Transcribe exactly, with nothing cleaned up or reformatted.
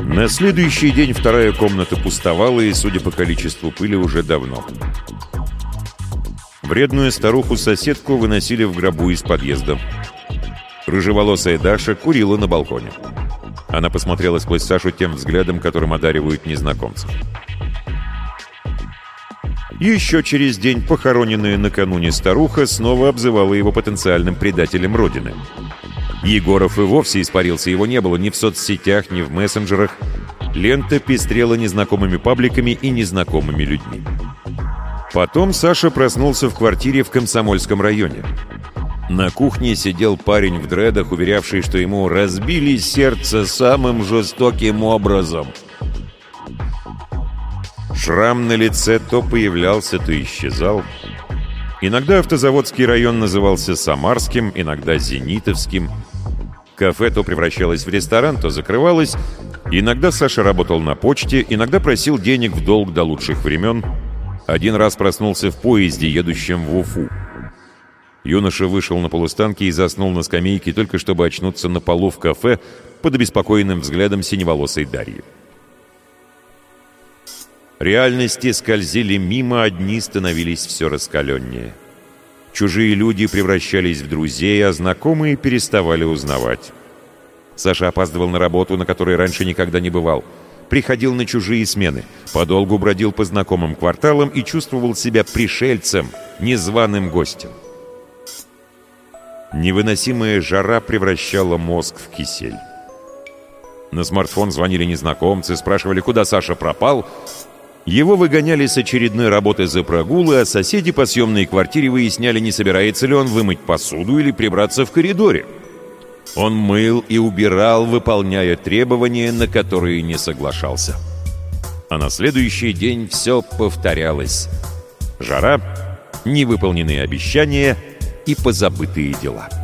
На следующий день вторая комната пустовала, и, судя по количеству пыли, уже давно. Вредную старуху-соседку выносили в гробу из подъезда. Рыжеволосая Даша курила на балконе. Она посмотрела сквозь Сашу тем взглядом, которым одаривают незнакомцев. Еще через день похороненная накануне старуха снова обзывала его потенциальным предателем Родины. Егоров и вовсе испарился, его не было ни в соцсетях, ни в мессенджерах. Лента пестрела незнакомыми пабликами и незнакомыми людьми. Потом Саша проснулся в квартире в Комсомольском районе. На кухне сидел парень в дредах, уверявший, что ему разбили сердце самым жестоким образом. Шрам на лице то появлялся, то исчезал. Иногда Автозаводский район назывался Самарским, иногда Зенитовским. Кафе то превращалось в ресторан, то закрывалось. Иногда Саша работал на почте, иногда просил денег в долг до лучших времен. Один раз проснулся в поезде, едущем в Уфу. Юноша вышел на полустанке и заснул на скамейке, только чтобы очнуться на полу в кафе под обеспокоенным взглядом синеволосой Дарьи. Реальности скользили мимо, одни становились все раскаленнее. Чужие люди превращались в друзей, а знакомые переставали узнавать. Саша опаздывал на работу, на которой раньше никогда не бывал. Приходил на чужие смены, подолгу бродил по знакомым кварталам и чувствовал себя пришельцем, незваным гостем. Невыносимая жара превращала мозг в кисель. На смартфон звонили незнакомцы, спрашивали, куда Саша пропал. Его выгоняли с очередной работы за прогулы, а соседи по съемной квартире выясняли, не собирается ли он вымыть посуду или прибраться в коридоре. Он мыл и убирал, выполняя требования, на которые не соглашался. А на следующий день все повторялось. Жара, невыполненные обещания и позабытые дела.